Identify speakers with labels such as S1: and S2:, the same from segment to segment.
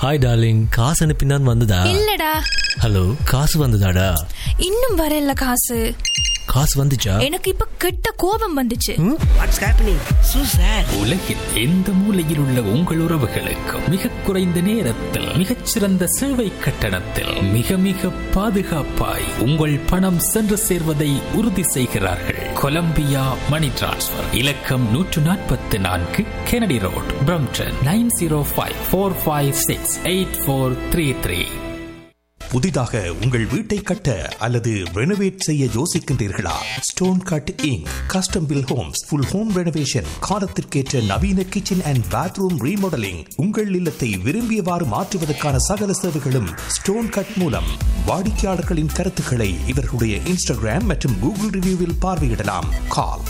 S1: Hi darling, காசு அனுப்பினான் வந்ததா?
S2: இல்லடா.
S1: ஹலோ, காசு வந்ததாடா?
S2: இன்னும் வரல. காசு
S1: வந்துச்சா?
S2: எனக்கு இப்ப கெட்ட கோபம் வந்துச்சு.
S3: What's happening சூசர்?
S4: உலகில் எந்த மூலையில் உள்ள உங்கள் உறவுகளுக்கு மிக குறைந்த நேரத்தில் மிகச்சிறந்த சேவை கட்டணத்தில் மிக மிக பாதுகாப்பாய் உங்கள் பணம் சென்று சேர்வதை உறுதி செய்கிறார்கள். கொலம்பியா மணி டிரான்ஸ்ஃபர். இலக்கம் 144 கெனடி ரோட், பிரம்டன் 9054568433.
S5: புதிதாக உங்கள் வீட்டை கட்ட அல்லது ரெனோவேட் செய்ய யோசிக்கின்றீர்களா? Stone cut ink custom bill Holmes full home renovation, காலத்திற்கேற்ற நவீன கிச்சன் அண்ட் பாத்ரூம் ரீமாடலிங், உங்கள் இல்லத்தை விரும்பியவாறு மாற்றுவதற்கான சகல சேவைகளும் ஸ்டோன் கட் மூலம். வாடிக்கையாளர்களின் கருத்துக்களை இவர்களுடைய இன்ஸ்டாகிராம் மற்றும் கூகுள் ரிவ்யூவில் பார்வையிடலாம். கால்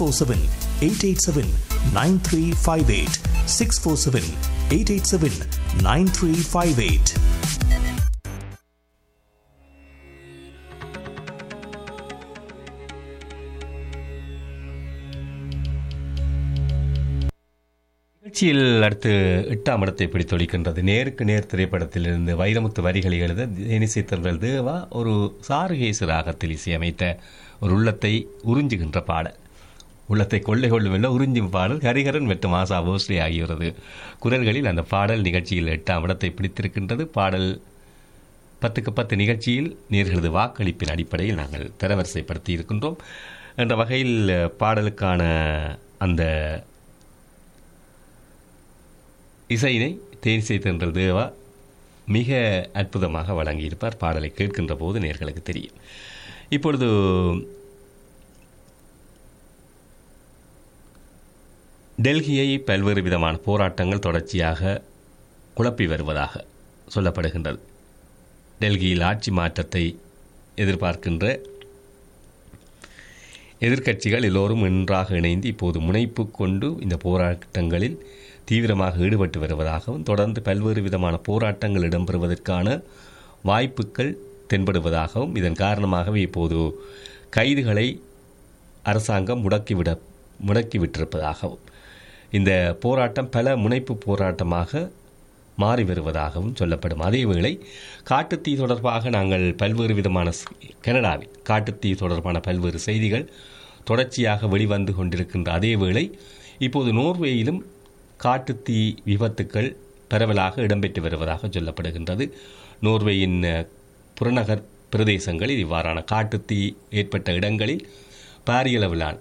S5: 647-887-9358 647-887-9358.
S6: நிகழ்ச்சியில் அடுத்து 8ஆம் இடத்தை பிடித்தொழிக்கின்றது. நேருக்கு நேர் திரைப்படத்திலிருந்து வைரமுத்து வரிகளை எழுத தேனிசைத்தர்கள் தேவா ஒரு சாருகேசு ராகத்தில் இசையமைத்த ஒரு உள்ளத்தை உறிஞ்சுகின்ற பாடல். உள்ளத்தை கொள்ளை கொள்ளுமில்ல உறிஞ்சும் பாடல் ஹரிஹரன் மற்றும் ஆசா போஸ்லே ஆகியோரது குரல்களில் அந்த பாடல் நிகழ்ச்சியில் 8ஆம் இடத்தை பிடித்திருக்கின்றது. பாடல் 10க்கு 10 நிகழ்ச்சியில் நேர்களது வாக்களிப்பின் அடிப்படையில் நாங்கள் தரவரிசைப்படுத்தி இருக்கின்றோம். என்ற வகையில் பாடலுக்கான அந்த இசையினை தேனிசை தென்றல் தேவா மிக அற்புதமாக வழங்கியிருப்பார். பாடலை கேட்கின்ற போது நேர்களுக்கு தெரியும். இப்பொழுது டெல்லியை பல்வேறு விதமான போராட்டங்கள் தொடர்ச்சியாக குழப்பி வருவதாக சொல்லப்படுகின்றது. டெல்லியில் ஆட்சி மாற்றத்தை எதிர்பார்க்கின்ற எதிர்க்கட்சிகள் எல்லோரும் ஒன்றாக இணைந்து இப்போது முனைப்பு கொண்டு இந்த போராட்டங்களில் தீவிரமாக ஈடுபட்டு வருவதாகவும் தொடர்ந்து பல்வேறு விதமான போராட்டங்கள் இடம்பெறுவதற்கான வாய்ப்புகள் தென்படுவதாகவும் இதன் காரணமாகவே இப்போது கைதுகளை அரசாங்கம் முடக்கிவிட்டிருப்பதாகவும் இந்த போராட்டம் பல முனைப்பு போராட்டமாக மாறி வருவதாகவும் சொல்லப்படும். அதேவேளை காட்டுத்தீ தொடர்பாக நாங்கள் பல்வேறு விதமான கனடாவில் காட்டுத்தீ தொடர்பான பல்வேறு செய்திகள் தொடர்ச்சியாக வெளிவந்து கொண்டிருக்கின்ற அதேவேளை இப்போது நோர்வேயிலும் காட்டுத்தீ விபத்துக்கள் பரவலாக இடம்பெற்று வருவதாக சொல்லப்படுகின்றது. நோர்வேயின் புறநகர் பிரதேசங்களில் இவ்வாறான காட்டுத்தீ ஏற்பட்ட இடங்களில் பாரிய அளவிலான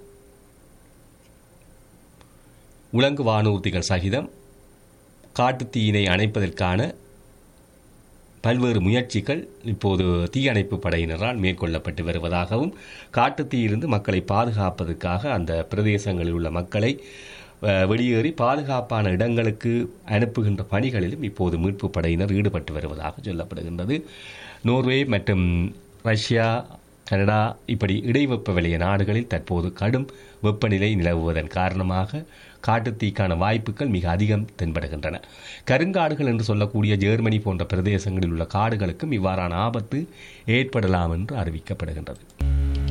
S6: உலங்கு வானூர்திகள் சகிதம் காட்டுத்தீயினை அணைப்பதற்கான பல்வேறு முயற்சிகள் இப்போது தீயணைப்பு படையினரால் மேற்கொள்ளப்பட்டு வருவதாகவும் காட்டுத்தீயிலிருந்து மக்களை பாதுகாப்பதற்காக அந்த பிரதேசங்களில் உள்ள மக்களை வெளியேறி பாதுகாப்பான இடங்களுக்கு அனுப்புகின்ற பணிகளிலும் இப்போது மீட்பு படையினர் ஈடுபட்டு வருவதாக சொல்லப்படுகின்றது. நோர்வே மற்றும் ரஷ்யா, கனடா இப்படி இடைவெப்ப வலய நாடுகளில் தற்போது கடும் வெப்பநிலை நிலவுவதன் காரணமாக காட்டுத்தீக்கான வாய்ப்புகள் மிக அதிகம் தென்படுகின்றன. கருங்காடுகள் என்று சொல்லக்கூடிய ஜெர்மனி போன்ற பிரதேசங்களில் உள்ள காடுகளுக்கும் இவ்வாறான ஆபத்து ஏற்படலாம் என்று அறிவிக்கப்படுகின்றது.